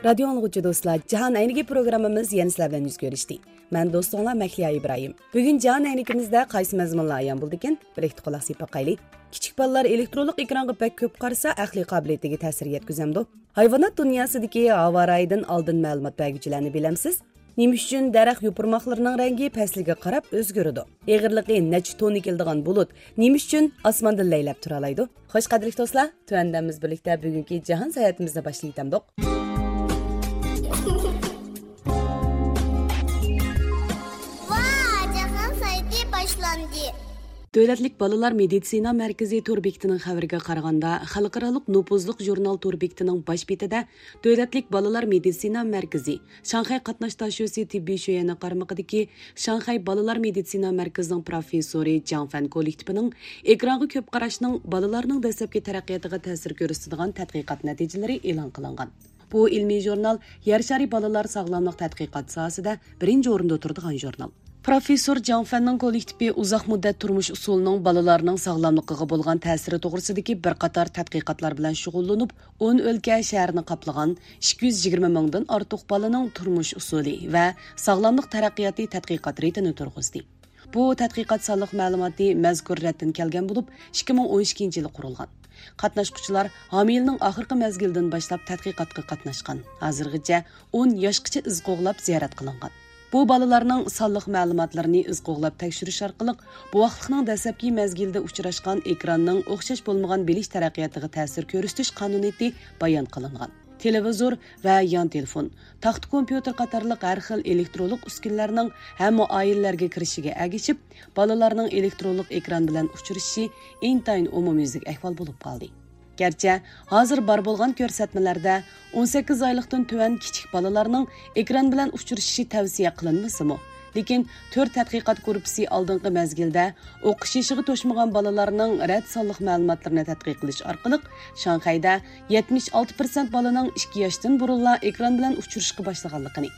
Radio anlıqçı dostlar, Cihan Aynigi programımız yeni sizlerden yüz görüşdü. Ben dostumla Mehliya İbrahim. Bugün Cihan Aynigimizde qaysı məzmunlar ayan buldukin? Birlikte qulaq sipaqaylı. Kiçik balalar elektronik ekranı pek köp qarsa aqli qabiliyetiga ta'sir yetkazamdı. Hayvanat dunyosidagi avaraydan oldin ma'lumot berguvchilarni bilamsiz? Nima uchun daraxt yopirmoqlarining rangi pastligiga qarab o'zgaradi? Eg'irligi necha tonna keladigan bulut nima uchun osmondan laylab tura oladi? Xo'sh qadrli do'stlar, tuandamiz birlikda bugungi jahon sayohatimizni boshlaytamdik. Dövlətlik Balalar Meditsina Mərkəzi Tor bekitinin xəbərinə qaraganda, xalqaralıq nüfuzluq jurnal Tor bekitinin baş betida Dövlətlik Balalar Meditsina Mərkəzi, Şanxay qatnaş taşıyıcı tibbi şöyyəni qarmağıdakı Şanxay Balalar Meditsina Mərkəzinin professori Jiang Fan kollektivining ekranga köp qarashning balalarning dastlabki taraqqiyotiga ta'sir ko'rsatadigan tadqiqot natijalari e'lon qilingan. Bu ilmiy jurnal Yer shari balalar sog'lomlik tadqiqot sohasida birinchi o'rinda turadigan jurnal. Professor Jiang Fanning kollektivi uzoq muddat turmush usulining balalarning sog'lomligiga bo'lgan ta'siri to'g'risidagi bir qator tadqiqotlar bilan shug'ullanib, 10 o'lka shaharni qoplagan 220 mingdan ortiq balaning turmush usuli va sog'lomlik taraqqiyoti tadqiqot reytini turg'izdi. Bu tadqiqot sonliq ma'lumoti mazkur ratdan kelgan bo'lib, 2012-yili qurilgan. Qatnaşqıçılar hamilning oxirgi mezgildan boshlab tadqiqotga qatnashgan. Hozirgacha 10 yoshgacha iz qo'g'lab ziyorat qilingan. Bu balalarning sonliq ma'lumotlarini iz qo'g'lab tekshirish orqali bu vaqtning dastlabki mezgilda uchrashgan ekranning o'xshash bo'lmagan bilish taraqqiyotiga ta'sir ko'rsatish qonuniyati bayon qilingan. Televizor va yon telefon, taxt kompyuter qatorliq har xil elektronik uskunalarning hamma oilalarga kirishiga agishib, balalarning elektronik ekran bilan uchrashishi intayin umumyuzlik ahvol bo'lib qoldi. Gerçi hazır bar bo'lgan ko'rsatmalarda 18 oylikdan tuvan kichik balalarning ekran bilan uchrashishi tavsiya qilinmasa-mu, lekin 4 tadqiqot guruhi oldingi mezgilda o'qish yoshiga to'shmagan balalarning rad sonliq ma'lumotlarini tadqiq qilish orqali Shanxayda 76% balaning 2 yoshdan burunla ekran bilan uchrashishga boshlaganligini,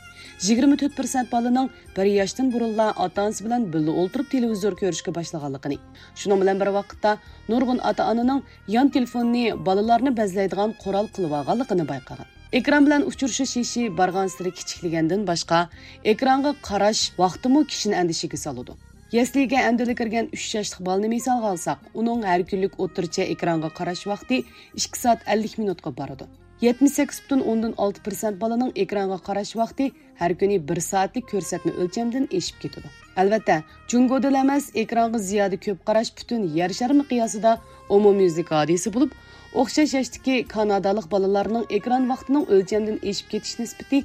24% balaning 1 yoshdan burunla ota-onasi bilan birga o'tirib televizor ko'rishga boshlaganligini, shuning bilan bir vaqtda nurg'un ota-onaning yon telefonini balalarni bezlaydigan qurol qilib olganligini bayqagan. Ekran bilan uchrashish ishi bargan siri kichikligandan boshqa ekranga qarash vaqtimi kishini andishiga soladi. Yasliga amdili kirgan 3 yoshlik bolani misol olsak, uning har kunlik o'tircha ekranga qarash vaqti 2 soat 50 minutga boradi. 78,6% balaning ekranga qarash vaqti har kuni 1 soatlik ko'rsatma o'lchamdan eshib ketadi. Albatta, Jungoda emas, ekranga ziyoda ko'p qarash butun yer shari miqyosida umumyuzlik hodisa bo'lib, o'xshash yoshdagi kanadalik balalarning ekran vaqtining o'lchamdan eshib ketish nisbati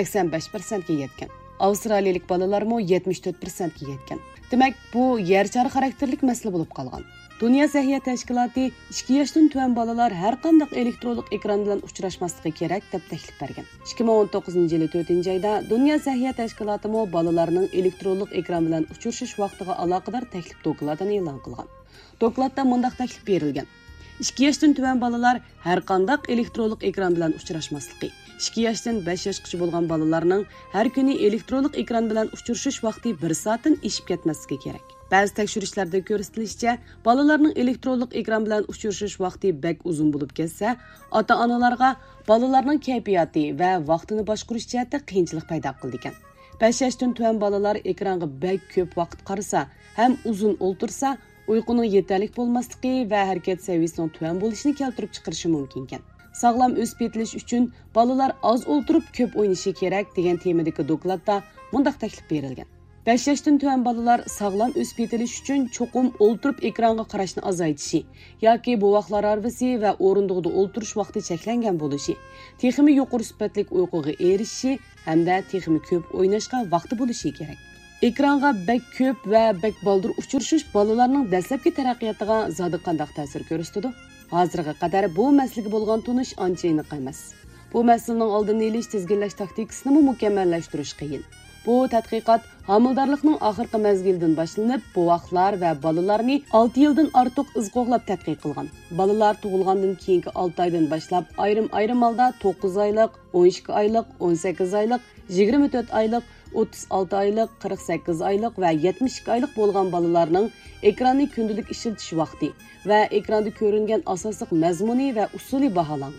85% ga yetgan. Avstraliyalik balalarmo 74% ga yetgan. Demak, bu yer shari xarakterlik masala bo'lib qolgan. Dünya Səhiyyə Təşkilatı 2 yoshdan tuvan balalar har qanday elektronik ekran bilan uchrashmasligi kerak deb taklif bergan. 2019-yili 4-oyda Dünya Səhiyyə Təşkilatı mo balalarning elektronik ekran bilan uchrashish vaqtiga aloqador taklif dokladini e'lon qilgan. Dokladda mundaq taklif berilgan. 2 yoshdan tuvan balalar har qanday elektronik ekran bilan uchrashmasligi, 2 yoshdan 5 yoshgacha bo'lgan balalarning har kuni elektronik ekran bilan uchrashish vaqti 1 soatdan eshib ketmasligi kerak. Ba'zi tekshirishlarda ko'rsatilishicha, balalarning elektronik ekran bilan uchrashish vaqti bek uzun bo'lib ketsa, ota-onalarga balalarning kayfiyati va vaqtini boshqarish jihatda qiyinchilik paydo qildi ekan. 5 yoshdan tuvan balalar ekranga bek ko'p vaqt qarasa, ham uzun o'ltirsa, uyquning yetarli bo'lmasligi va harakat saviyasining tuvan bo'lishini keltirib chiqarishi mumkin ekan. Sog'lom o'sib yetilish uchun balalar oz o'ltirib ko'p o'ynashi kerak degan temadagi dokladda mundaq taklif berilgan. 5 yoshdan tuvan balalar sog'lom o'sib yetilish uchun cho'qim o'ltirib ekranga qarashni azaytishi yoki bu vaqtlar orasi va o'rindig'ida o'ltirish vaqti cheklangan bo'lishi, texmi yuqori sifatli uyquga erishishi hamda texmi ko'p o'ynashga vaqti bo'lishi kerak. Ekranga bek ko'p va bek baldir uchrashish balalarning dastlabki taraqqiyotiga zodi qanday ta'sir ko'rsatadi? Hozirga qadar bu masalaga bo'lgan tunish ancha aniq emas. Bu masalaning oldini olish, tizginlash taktikasini mukammallashtirish qiyin. Bu tadqiqot homildorlikning oxirgi mezgildan boshlanib, bu vaqtlar va balalarni 6 yildan ortiq iz qo'g'lab tadqiq qilgan. Balalar tug'ilgandan keyingi 6 oydan boshlab ayrim holda 9 oylik, 12 oylik, 18 oylik, 24 oylik, 36 oylik, 48 oylik va 72 oylik bo'lgan balalarning ekranni kundalik ishlatish vaqti va ekranda ko'ringan asosiy mazmuni va usuli baholangan.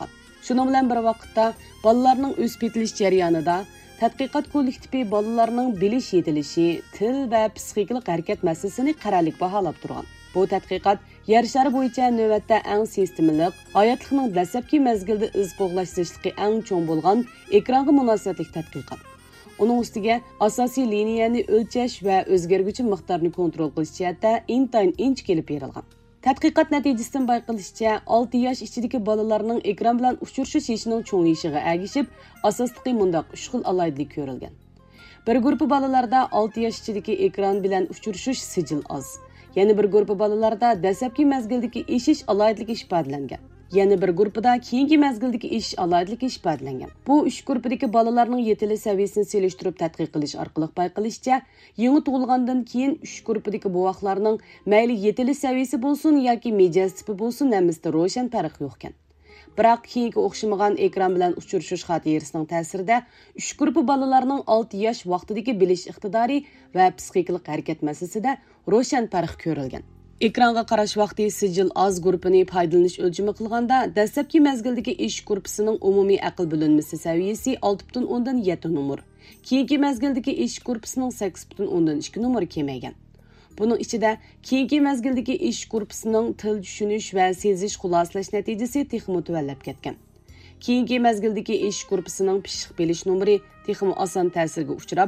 Şunun bilan bir vaqtda balalarning o'sib yetilish jarayonida tadqiqot kollektivi balalarning bilish yetilishi, til va psixikalik harakat masalasini qarorlik baholab turgan. Bu tadqiqot yer shari bo'yicha navbatda eng sistemalik, hayotlikning dastlabki mezgilda iz qo'g'lash zichligi eng cho'ng bo'lgan ekronga munosabatli tadqiqot. Uning ustiga asosiy liniyani o'lchash va o'zgarguvchi miqdorni kontrol qilish jihatda intayin kelib berilgan. Tadqiqot natijasidan bayqalishicha 6 yosh ichidagi bolalarning ekran bilan uchrashish yoshining cho'ngayishiga ergishib, asosliqi mundaq 3 xil alaydilik ko'rilgan. Bir guruh bolalarda 6 yosh ichidagi ekran bilan uchrashish sijil oz. Yana bir guruh bolalarda dastlabki mezgildagi eshish alayidligi ifodalangan. Yana bir guruhda keyingi mezgildagi eshish alayidligi ifodalangan. Bu 3 guruhdagi bolalarning yetili saviyasini selishtirib tadqiq qilish orqali bayqalishcha, yangi tug'ilgandan keyin 3 guruhdagi bovaqlarning mayli yetili saviyasi bo'lsin yoki mijoz tipi bo'lsin, hammasi ro'shan farq yo'q ekan. Biroq keyingi o'xshamagan ekran bilan uchrashish xotirasining ta'sirida 3 guruh bolalarning 6 yosh vaqtidagi bilish iqtidori va psixikalik harakat masalasida ro'shan farq ko'rilgan. Ekronga qarash vaqti sijil oz guruhini foydalanish o'lchami qilganda, dastlabki mezgildagi ish guruhining umumiy aql bo'linmasi saviyasi 6.10 7 numr. Keyingi mezgildagi ish guruhining 8.2 numr kamaygan. Buning ichida keyingi mezgildagi ish guruhining til tushunish va sezish xulosalash natijasi texmo tuvallab ketgan. Keyingi mezgildagi ish guruhining pishiq bilish numri texmo oson ta'sirga uchrab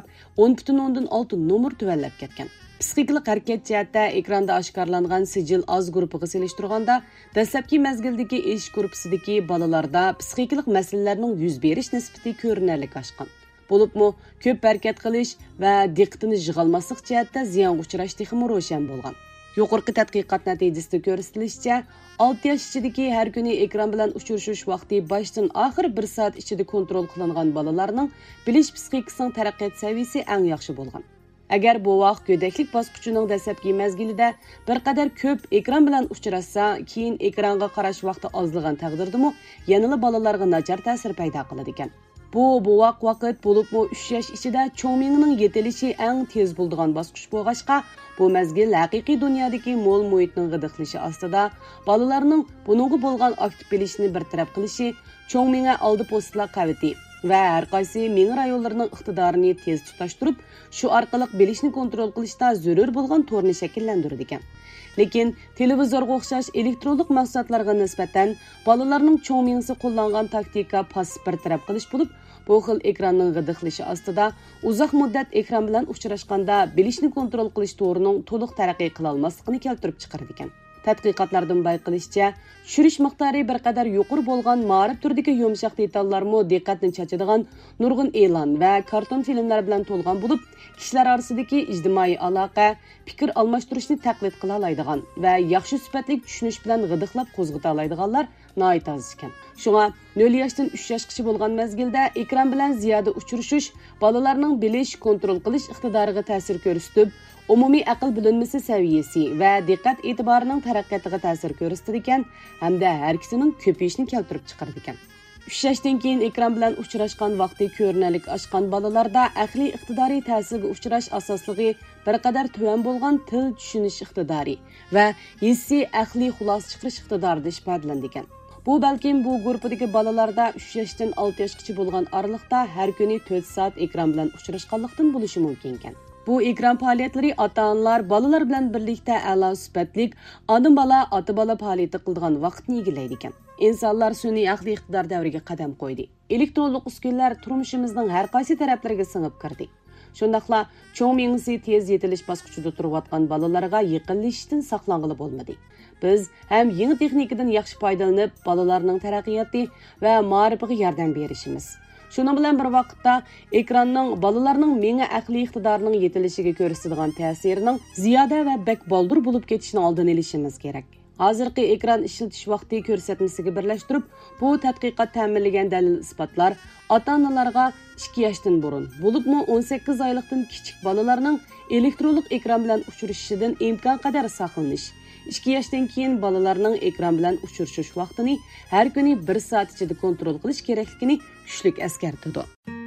10.6 numr tuvallab ketgan. Psixikalik harakat jihatda ekranda oshkorlangan sijil oz guruhiga selishtirganda, dastlabki mezgildagi ish guruhisidagi bolalarda psixikalik masalalarning yuz berish nisbati ko'rinarli oshgan. Bo'libmi, ko'p harakat qilish va diqqatini yig'olmaslik jihatda ziyonga uchrash texmo ro'shan bo'lgan. Yuqorqi tadqiqot natijasida ko'rsatilishicha, 6 yosh ichidagi har kuni ekran bilan uchrashish vaqti boshdan oxir 1 soat ichida kontrol qilingan bolalarning bilish psixikasining taraqqiyot saviyasi eng yaxshi bo'lgan. Agar bu vaqt go'daklik bosqichining dastlabki mezgilida bir qadar ko'p ekran bilan uchrashsa, keyin ekronga qarash vaqti ozligan taqdirdami, yanada bolalarga nachar ta'sir paydo qiladi ekan. Bu vaqt bo'libmi 3 yosh ichida cho'ng miyaning yetilishi eng tez bo'ladigan bosqich bo'lg'achqa, bu mezgil haqiqiy dunyodagi mo'l muhitning g'idiqlishi ostida bolalarning buningga bo'lgan aktiv bilishini bartaraf qilishi, cho'ng miya oldi postlar qavati va har qaysi miya rayonlarining iqtidorini tez tutashtirib, shu orqali bilishni kontrol qilishda zarur bo'lgan to'rni shakllantiradi ekan. Lekin televizorga o'xshash elektronlik mahsulotlarga nisbatan bolalarning cho'ng miyasi qo'llangan taktika passiv bartaraf qilish bo'lib, bu xil ekranning g'idiqlishi ostida uzoq muddat ekran bilan uchrashganda bilishni kontrol qilish to'rining to'liq taraqqiy qila olmasligini keltirib chiqaradi ekan. Tadqiqotlardan bayqilishicha, tushirish miqdori bir qadar yuqori bo'lgan ma'rif turdagi yumshoq detallarmi diqqatni chachadigan nurg'un e'lon va karton filmlar bilan to'lgan bo'lib, kishilar orasidagi ijtimoiy aloqa, fikr almashtirishni taqlid qila oladigan va yaxshi sifatli tushunish bilan g'idiqlab qo'zg'ata oladiganlar nihoyat oz ekan. Shunga 0 yoshdan 3 yoshgacha bo'lgan mezgilda ekran bilan ziyoda uchrashish bolalarning bilish, kontrol qilish iqtidoriga ta'sir ko'rsatib, umumiy aql bo'linmasi saviyasi va diqqat e'tiborining taraqqiyotiga ta'sir ko'rsatadi ekan, hamda har ikkisining ko'payishini keltirib chiqaradi ekan. 3 yoshdan keyin ekran bilan uchrashgan vaqti ko'rinarli oshgan bolalarda aqliy iqtidoriy ta'sirga uchrash asosligi bir qadar tuvan bo'lgan til tushunish iqtidori va hissiy aqliy xulosa chiqarish iqtidorida ifodalandi ekan. Bu balkim bu guruhdagi bolalarda 3 yoshdan 6 yoshgacha bo'lgan oralikda har kuni 4 soat ekran bilan uchrashganlikdan bo'lishi mumkin ekan. Bu ekran faoliyatlari ota-onalar bolalar bilan birlikda a'lo sifatlik ona-bola, ota-bola faoliyati qiladigan vaqtni egallaydi ekan. İnsanlar sun'iy aqliy iqtidor davriga qadam qo'ydi. Elektronlik uskunalar turmushimizning har qaysi taraflariga singib kirdi. Shundaqla cho'ng miyasi tez yetilish bosqichida turayotgan bolalarga yaqinlashishdan saqlang'ili bo'lmadi. Biz ham yangi texnikadan yaxshi foydalanib, bolalarning taraqqiyoti va ma'rifiga yordam berishimiz. Şunun bilan bir vaqtda ekranning bolalarning miya aqliy iqtidorining yetilishiga ko'rsatadigan ta'sirining ziyoda va bak boldur bo'lib ketishini oldini olishimiz kerak. Hozirgi ekran ishlatish vaqti ko'rsatmasiga birlashtirib, bu tadqiqot ta'minlagan dalil isbotlar ota-onalarga 2 yoshdan burun, bo'libmi 18 oylikdan kichik bolalarning elektronlik ekran bilan uchrashishidan imkon qadar saqlanish. 2 yoshdan keyin bolalarning ekran bilan uchrashish vaqtini har kuni 1 soat ichida kontrol qilish kerakligini kuchlik eskartadi.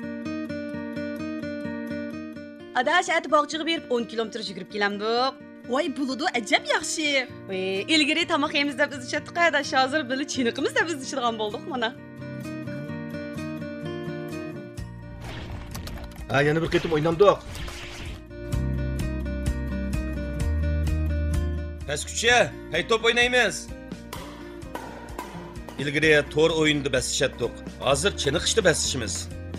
Adash at bog'chiga berib 10 kilometr yugurib kelamdik. Voy buludu ajab yaxshi. Ilgari tomoq yemiz deb biz chatqa adash hozir bili chiniqimiz deb biz ishirgan bo'ldik mana. Ha, yana bir qitim o'ynamdiq. Pastkucha, hay top o'ynaymiz. İlgari to'r o'yinda basishatdik. Hozir chiniqishda basishimiz.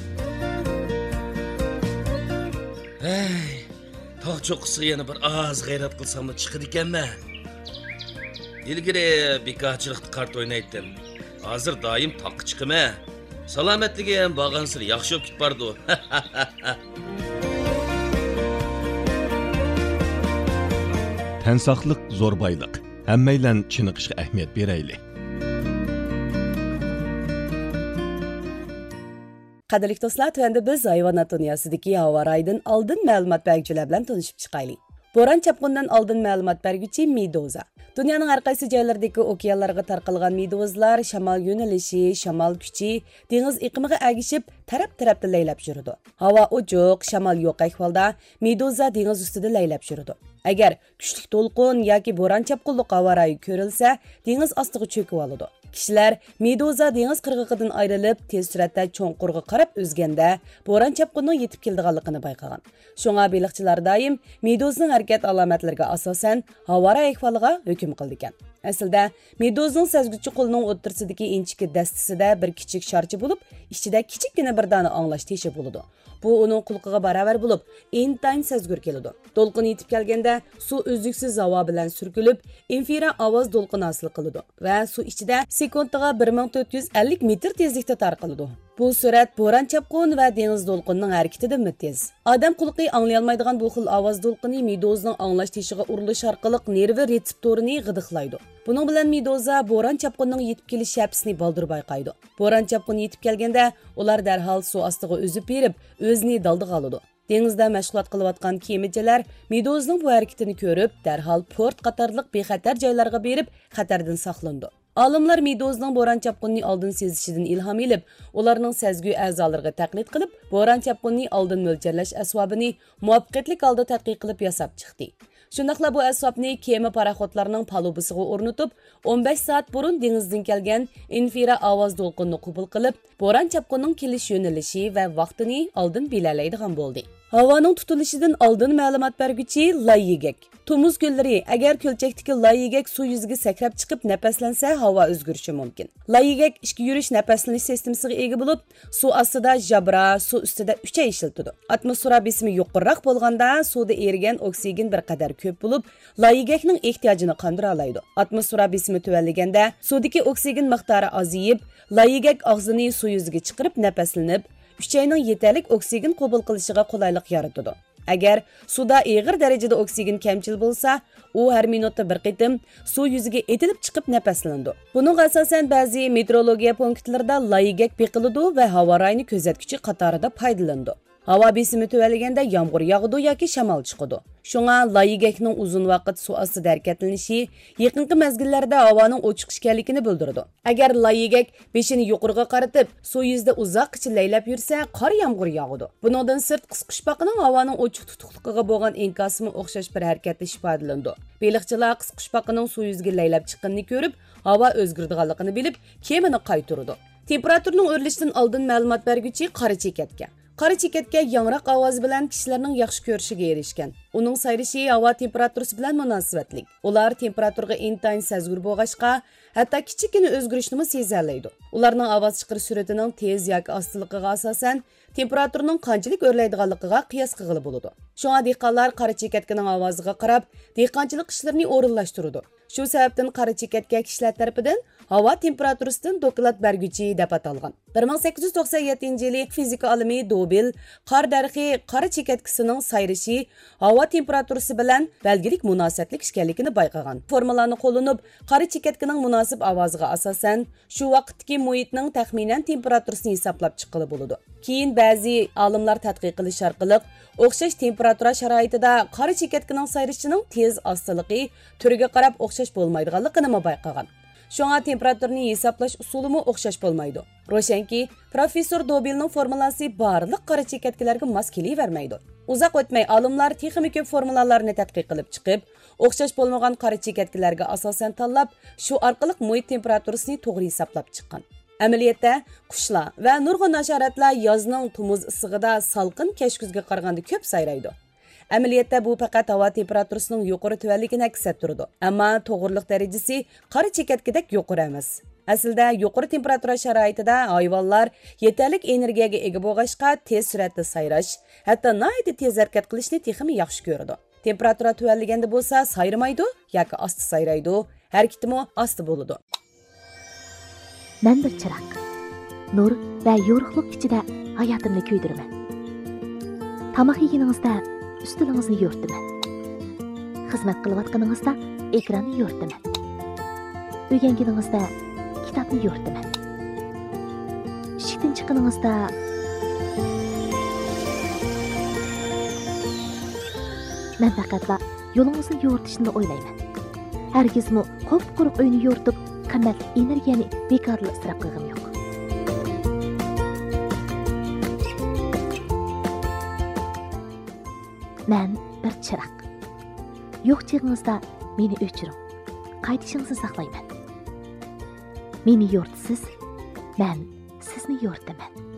Hey, tog' cho'qqisi yana bir oz g'ayrat qilsam chiqadi ekanman. İlgari bekorchilikda kart o'ynaydim. Hozir doim toqqa chiqaman. Salomatligi ham borgansir yaxshi bo'lib ketbardi. Tən saqlıq zor baylıq. Həmməylə çiniqishga ahamiyat berayli. Qadirli dostlar, tövəndə biz hayvanat dünyasındakı hava rayından aldın məlumat bərgücülər bilan tanışıb çıxaylik. Boran çapqından aldın məlumat bərgücü meduza. Dünyanın hər qaysı joylaridagi okeanlarga tarqalgan meduzlar shamol yo'nalishi, shamol kuchi, dengiz iqimiga agishib, taraf-tarafda laylab yuradi. Havo ochiq, shamol yo'q ahvolda meduza dengiz ustida laylab yuradi. Agar kuchli to'lqin yoki bo'ron chapqinli havo rayi ko'rilsa, dengiz ostiga cho'kib oladi. Kishilar meduza dengiz qirg'og'idan ayrilib, tez suratda cho'nqurga qarab o'zganda bo'ron chapqinning yetib kelganligini bayqagan. Shunga baliqchilar doim meduzaning harakat alomatlariga asosan havo rayi ahvoliga hukm qildi ekan. Aslida meduzaning sezguchi qo'lining o'rtasidagi inchiki dastisida bir kichik sharcha bo'lib, ichida kichikgina bir dona anglash teshi bo'ladi. Bu uning qulqiga baravar bo'lib, intayin sezgur keladi. To'lqin yetib kelganda suv uzluksiz havo bilan surkilib, infira ovoz to'lqini hosil qiladi va suv ichida sekundiga 1450 metr tezlikda tarqaladi. Bu surat bo'ron chapqin va dengiz to'lqinining harakatidan tez. Odam qulqi anglay olmaydigan bu xil ovoz to'lqini meduzaning anglash teshiga urilish orqali nervi retseptorini g'idiqlaydi. Buning bilan meduza bo'ron chapqinining yetib kelish shapsini baldir bayqaydi. Bo'ron chapqini yetib kelganda ular darhol suv ostiga o'zib berib, o'zini daldiga oladi. Dengizda mashg'ulot qilayotgan kemachilar meduzaning bu harakatini ko'rib, darhol port qatorliq bexatar joylarga berib, xatardan saqlandi. Olimlar meduzaning bo'ron chapqinini oldin sezishidan ilhom olib, ularning sezgi a'zolariga taqlid qilib, bo'ron chapqinini oldin mo'ljallash asbobini muvaffaqiyatli holda tadqiq qilib yasab chiqdi. Shundaqla bu asbobni kema paraxodlarining palubasiga o'rnatib, 15 soat burun dengizdan kelgan infira ovoz to'lqinini qabul qilib, bo'ron chapqinining kelish yo'nalishi va vaqtini oldin bilalaydigan bo'ldi. Havoning tutilishidan oldin ma'lumot berguchi layyigak. Tumuz ko'llari agar ko'lchakdagi layyigak suv yuziga sakrab chiqib nafaslansa, havo o'zgarishi mumkin. Layyigak ichki yurish nafaslanish sistemasiga ega bo'lib, suv ostida jabra, suv ustida uchay ishlatadi. Atmosfera besimi yuqoriroq bo'lganda suvda erigan oksigen bir qadar ko'p bo'lib, layyigakning ehtiyojini qondira oladi. Atmosfera besimi tuvanliganda suvdagi oksigen miqdori azayib, layyigak og'zini suv yuziga chiqarib nafaslanib, uchayning yetarli oksigen qabul qilishiga qulaylik yaratadi. Agar suvda og'ir darajada oksigen kamchil bo'lsa, u har minutda bir qitim suv yuziga etilib chiqib nafaslanadi. Buning asosan ba'zi meteorologiya punktlarida layyigak beqiladi va havo rayini kuzatuvchi qatorida foydalanadi. Havo besimi tuvalganda yomg'ir yog'adi yoki shamol chiqadi. Shunga layyigakning uzun vaqt suv ostida harakatlanishi yaqinqi mezgillarda havoning ochiq ekanligini bildiradi. Agar layyigak beshini yuqoriga qaratib, suv yuzida uzoqcha laylab yursa, qor yomg'ir yog'adi. Buningdan sirt qisqichpaqning havoning ochiq tutuqligiga bo'lgan inkosimi o'xshash bir harakatda ifodalanadi. Baliqchilar qisqichpaqining suv yuziga laylab chiqqanini ko'rib, havo o'zgaradiganligini bilib, kemani qaytaradi. Temperaturning o'rlishidan oldin ma'lumot berguchi qora chekatga. Qora chekatga yangroq ovoz bilan kishilarning yaxshi ko'rishiga erishgan. Uning sayrishi havo temperaturasi bilan munosabatlik. Ular temperaturga intayin sezgur bo'lg'achqa, hatto kichikgina o'zgarishni sezalaydi. Ularning ovoz chiqarish sur'atining tez yoki ostiligiga asosan temperaturning qanchalik o'rlaydiganligiga qiyos qilib bo'ladi. Shunga dehqonlar qora chekatkaning ovoziga qarab, dehqonchilik ishlarini o'rinlashtiradi. Shu sababdan qora chekatga kishilar tarafidan havo temperaturasidan doklad berguchi deb atalgan. 1897-yili fizika olimi Dobil qor darxi qora chekatkasining sayrishi havo temperaturasi bilan belgilik munosabatlik ekanligini bayqagan. Formulani qo'llanib, qora chekatkaning munosib ovoziga asosan shu vaqtdagi muhitning taxminan temperaturasini hisoblab chiqilib bo'ladi. Keyin ba'zi olimlar tadqiq qilish orqali o'xshash temperatura sharoitida qora chekatkaning sayrishining tez ostiligi turiga qarab o'xshash bo'lmaydiganligini bayqagan. Shunga temperaturani hisoblash usulimi o'xshash bo'lmaydi. Ro'shanki, professor Dobilning formulasi barliq qora chekatkalarga mos kelavermaydi. Uzoq o'tmay olimlar texnik ko'p formulalarni tadqiq qilib chiqib, o'xshash bo'lmagan qora chekatkalarga asosan tanlab, shu orqali muhit temperaturasini to'g'ri hisoblab chiqqan. Amaliyotda qushlar va nurg'un hasharotlar yozning tumuz issig'ida salqin kechkuzga qaraganda ko'p sayraydi. Amaliyotda bu faqat havo temperaturasining yuqori tuvanligini aks ettiradi. Ammo to'g'riliq darajasi qora chekatkidek yuqori emas. Aslida yuqori temperatura sharoitida hayvonlar yetarlik energiyaga ega bo'lg'achqa tez suratda sayrash, hatto nihoyatda tez harakat qilishni texmi yaxshi ko'radi. Temperatura tuvanliganda bo'lsa sayramaydi yoki asta sayraydi, harakatimi asta bo'ladi. Men bir chiroq. Nur va yorug'lik ichida hayotimni kuydiraman. Tamoq yeganingizda ustilingizni yo'rtaman. Xizmat qilayotganingizda ekronni yo'rtaman. O'rganganingizda kitobni yo'rtaman. Ishdan chiqqaningizda men faqatla yo'lingizni yo'rtishni o'ylayman. Hargizmi qop-quruq uyni yo'rtib, qimmat energiyani bekorli isrof qilgim yo'q. Men bir chiroq. Yo'q chig'ingizda meni o'chiring. Qaytishingizni saqlayman. Meni yo'rtisiz, men sizni yo'rtaman.